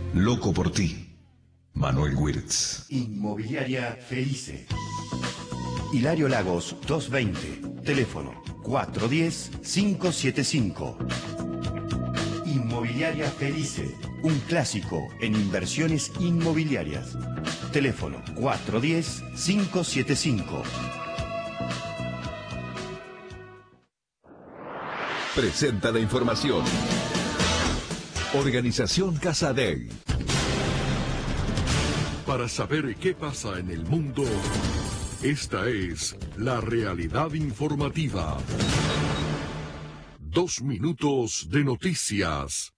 Loco por ti, Manuel Wirtz. Inmobiliaria Felice. Hilario Lagos 220, teléfono 410-575. Inmobiliaria Felice, un clásico en inversiones inmobiliarias. Teléfono 410-575. Presenta la información. Organización Casadei. Para saber qué pasa en el mundo, esta es la realidad informativa. 2 minutos de noticias.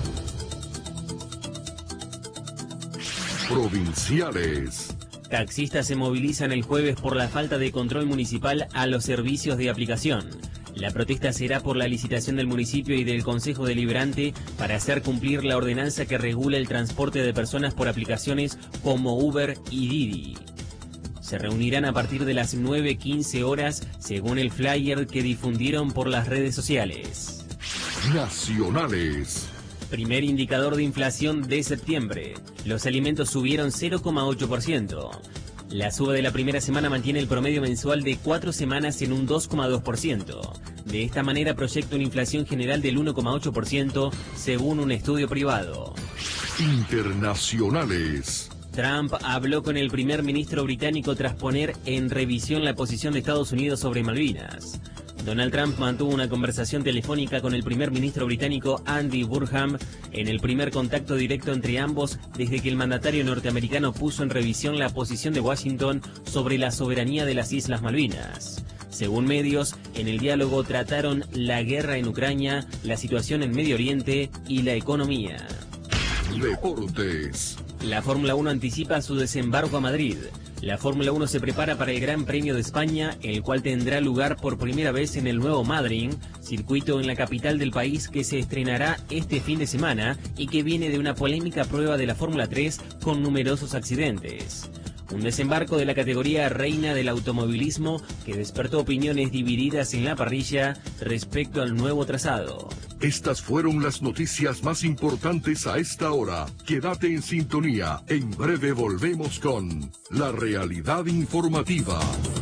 Provinciales. Taxistas se movilizan el jueves por la falta de control municipal a los servicios de aplicación. La protesta será por la licitación del municipio y del Consejo Deliberante para hacer cumplir la ordenanza que regula el transporte de personas por aplicaciones como Uber y Didi. Se reunirán a partir de las 9:15 horas, según el flyer que difundieron por las redes sociales. Nacionales. Primer indicador de inflación de septiembre. Los alimentos subieron 0,8%. La suba de la primera semana mantiene el promedio mensual de 4 semanas en un 2,2%. De esta manera proyecta una inflación general del 1,8% según un estudio privado. Internacionales. Trump habló con el primer ministro británico tras poner en revisión la posición de Estados Unidos sobre Malvinas. Donald Trump mantuvo una conversación telefónica con el primer ministro británico Andy Burnham en el primer contacto directo entre ambos desde que el mandatario norteamericano puso en revisión la posición de Washington sobre la soberanía de las Islas Malvinas. Según medios, en el diálogo trataron la guerra en Ucrania, la situación en Medio Oriente y la economía. Deportes. La Fórmula 1 anticipa su desembarco a Madrid. La Fórmula 1 se prepara para el Gran Premio de España, el cual tendrá lugar por primera vez en el Nuevo Madrid, circuito en la capital del país que se estrenará este fin de semana y que viene de una polémica prueba de la Fórmula 3 con numerosos accidentes. Un desembarco de la categoría reina del automovilismo que despertó opiniones divididas en la parrilla respecto al nuevo trazado. Estas fueron las noticias más importantes a esta hora. Quédate en sintonía. En breve volvemos con la realidad informativa.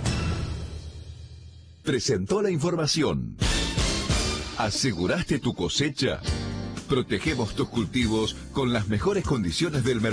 Presentó la información. ¿Aseguraste tu cosecha? Protegemos tus cultivos con las mejores condiciones del mercado.